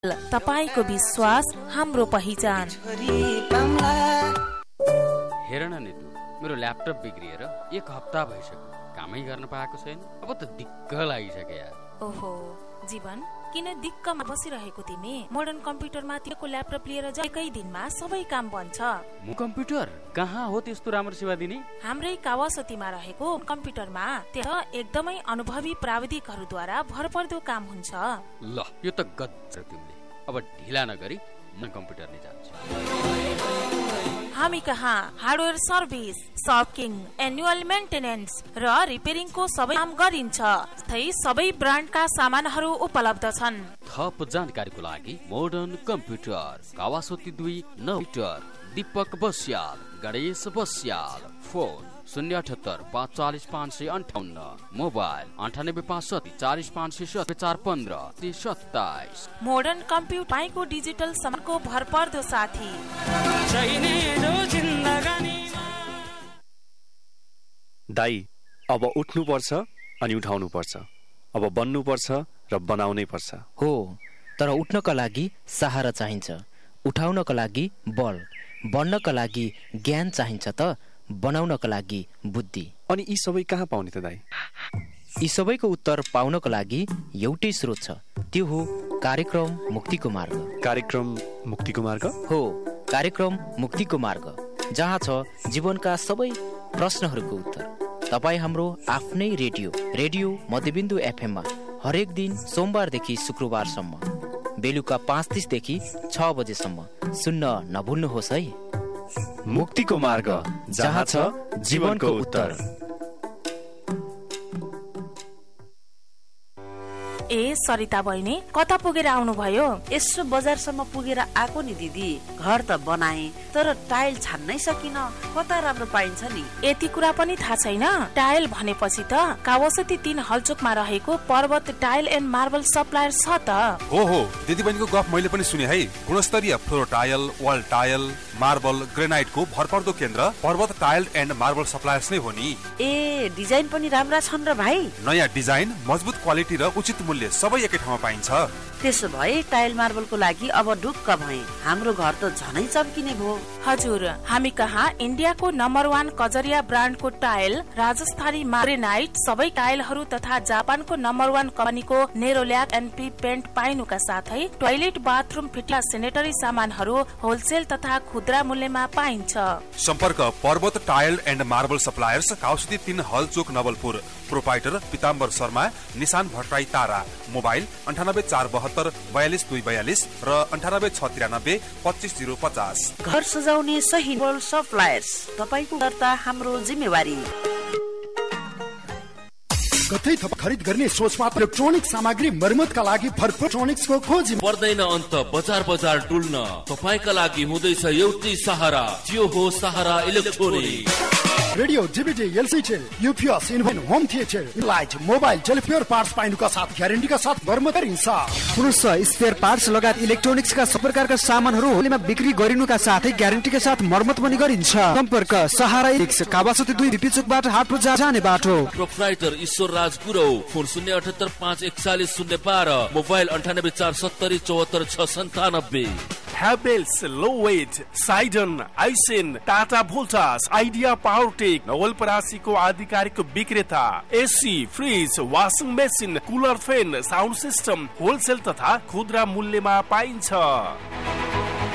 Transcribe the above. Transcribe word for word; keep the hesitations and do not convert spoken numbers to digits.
तपाईको विश्वास हाम्रो पहिचान। हेर न नितु, मेरो ल्यापटप बिग्रिएर एक हप्ता भइसक्यो, कामै गर्न पाएको छैन। अब त दिक्क लागिसक्यो यार। ओहो जीवन, किन दिक्कमा बसिरहेको तिमी? मोडर्न कम्प्युटरमा तिमीको ल्यापटप लिएर जा, एकै दिनमा सबै काम बन्छ। म कम्प्युटर कहाँ हो त्यस्तो राम्रो सेवा दिने? हाम्रै कावासतीमा रहेको कम्प्युटरमा त्यहाँ एकदमै अनुभवी प्राविधिकहरूद्वारा भरपर्दो काम हुन्छ। ल यो त गजब तिमीले। अब ढिला नगरी म कम्प्युटर नै जान्छु। हामी कहाँ hardware service, sucking, annual maintenance र रिपेयरिङको सबै काम गरिन्छ। थै सबै ब्रान्डका सामानहरू उपलब्ध छन्। थप जानकारीको लागि मोडर्न कम्प्युटर, कावासती दुई नौटर, दीपक बस्याल, गणेश बस्याल। फोन शून्य अठहत्तर पाँच चालिस पाँच सय अन्ठाउन्न, मोबाइल अन्ठानब्बे पाँच सत्ती चालिस पाँच सय सत्तर चार पन्ध्र सत्ताइस। मोडर्न कम्प्युटर पाइको डिजिटल सामानको भरपर्दो साथी। दाई, अब उठ्नु पर्छ अनि उठाउनु पर्छ, अब बन्नु पर्छ र बनाउनै पर्छ। हो, तर उठ्नका लागि सहारा चाहिन्छ, उठाउनका लागि बल, बन्नका लागि ज्ञान चाहिन्छ त बनाउनका लागि बुद्धि। अनि यी सबै कहाँ पाउने त दाई? यी सबैको उत्तर पाउनको लागि एउटै स्रोत छ, त्यो हो कार्यक्रम मुक्तिको मार्ग। कार्यक्रम मुक्तिको मार्ग? हो, कार्यक्रम मुक्तिको मार्ग, जहाँ छ जीवनका सबै प्रश्नहरूको उत्तर। तपाईँ हाम्रो आफ्नै रेडियो रेडियो मध्यबिन्दु एफएममा हरेक दिन सोमबारदेखि शुक्रबारसम्म बेलुका पाँच तिसदेखि छ बजेसम्म सुन्न नभुल्नुहोस् है। मुक्तिको मार्ग, जहाँ छ जीवनको उत्तर। ए सरिता बहिनी, कता पुगेर आउनुभयो? यसो बजारसम्म पुगेर आएको नि दिदी। घर त बनाए तर टाइल छान्नै सकिन, कता राम्रो पाइन्छ नि? यति कुरा पनि थाहा छैन? टाइल भनेपछि त कावासती तीन हलचोकमा रहेको पर्वत टाइल एन्ड मार्बल सप्लायर छ त। हो हो, दिदी बहिनीको गफ मैले पनि सुने है। गुणस्तरीय floor tile, wall tile, marble, ग्रेनाइटको भरपर्दो केन्द्र पर्वत टाइल एन्ड मार्बल सप्लायर्स नै हो नि। ए, डिजाइन पनि राम्रा छन् र भाइ? नयाँ डिजाइन, मजबुत क्वालिटी र उचित मूल्य सबै एकै ठाउँमा पाइन्छ। त्यसो भए टाइल मार्बलको लागि अब ढुक्क भए, हाम्रो घर त झनै चम्किने भयो। हजुर, हामी कहाँ इन्डियाको नम्बर वान कजरिया ब्रान्डको टाइल, राजस्थानी ग्रेनाइट, सबै टाइलहरू तथा जापानको नम्बर वान कम्पनीको नेरोल्याक एनपी पेन्ट पाइनुका साथै टोयलेट, बाथरुम फिटिङ, सेनेटरी सामानहरू होलसेल तथा खुद्रा मूल्यमा पाइन्छ। सम्पर्क पर्वत टाइल एन्ड मार्बल सप्लायर्स, काउसती तीन हलचोक नवलपुर। प्रोपाइटर पिताम्बर शर्मा, निशान भट्टराई तारा। मोबाइल अन्ठानब्बे चार बहत्तर बयालिस दुई बयालिस र अन्ठानब्बे छ तिरानब्बे पच्चिस जिरो पचास। घर सजाउने सही सप्लायर्स, तपाईको दर्ता हाम्रो जिम्मेवारी। कतै थप खरिद गर्ने सोचमा इलेक्ट्रोनिक सामग्री मर्मतका लागि भरपूर इलेक्ट्रोनिक्सको खोज पर्दैन अन्त बजार बजार डुल्न। तपाईका लागि हुँदैछ एउटै सहारा, त्यो हो सहारा electronic. Radio, DVD, LCD, UPS, इन्भेन, home theatre, light, mobile, telephone parts पाइनुका साथ ग्यारेन्टीका साथ मर्मत गरिन्छ। पुरुष स्पेयर पार्ट्स लगायत इलेक्ट्रोनिक्सका सब प्रकारका सामानहरू होलीमा बिक्री गरिनुका साथै ग्यारेन्टीका साथ मर्मत पनि गरिन्छ। सम्पर्क सहारा इलेक्ट्रिक्स, कावासती दुई बिपी चोकबाट हाट बजार जाने बाटो। प्रोप्राइटर ईश्वर राज गुरौ। फोन शून्य अठहत्तर पाँच एकचालिस शून्य बाह्र, मोबाइल अन्ठानब्बे चार सत्तरी चौहत्तर छ सन्तानब्बे। Havells, Lowe's, Sidon, Aisin, Tata Voltas, Idea Powertech, नवलपरासीको आधिकारिक विक्रेता। AC, fridge, washing machine, cooler, fan, sound system wholesale तथा खुद्रा मूल्यमा पाइन्छ।